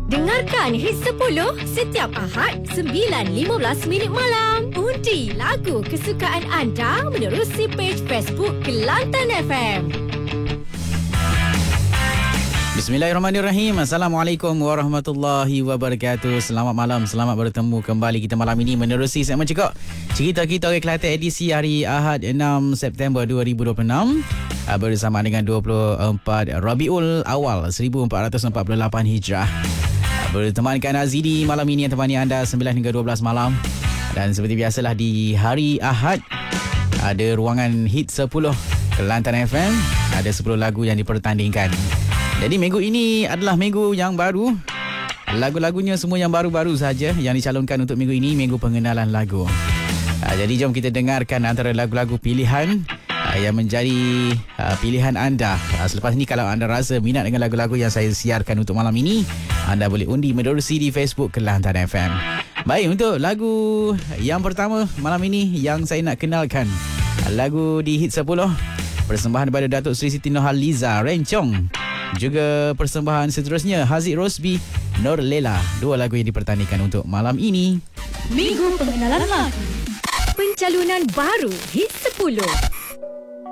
Dengarkan Hit 10 setiap Ahad 9.15 minit malam. Undi lagu kesukaan anda menerusi page Facebook Kelantan FM. Bismillahirrahmanirrahim. Assalamualaikum warahmatullahi wabarakatuh. Selamat malam, selamat bertemu kembali kita malam ini menerusi segmen Cekak Cerita Kita Orang Kelantan edisi hari Ahad 6 September 2026 bersama dengan 24 Rabiul Awal 1448 Hijrah. Bertemankan Azidi malam ini yang temani anda 9 hingga 12 malam. Dan seperti biasalah di hari Ahad ada ruangan Hit 10 Kelantan FM. Ada 10 lagu yang dipertandingkan. Jadi minggu ini adalah minggu yang baru. Lagu-lagunya semua yang baru-baru saja yang dicalonkan untuk minggu ini, minggu pengenalan lagu. Jadi jom kita dengarkan antara lagu-lagu pilihan yang menjadi pilihan anda. Selepas ini kalau anda rasa minat dengan lagu-lagu yang saya siarkan untuk malam ini, anda boleh undi menerusi di Facebook Kelantan FM. Baik, untuk lagu yang pertama malam ini yang saya nak kenalkan, lagu di Hit 10, persembahan daripada Datuk Seri Siti Nurhaliza Rencong. Juga persembahan seterusnya Haziq Rosby, Nur Lela. Dua lagu yang dipertandingkan untuk malam ini. Minggu pengenalan lagu. Pencalonan baru Hit 10.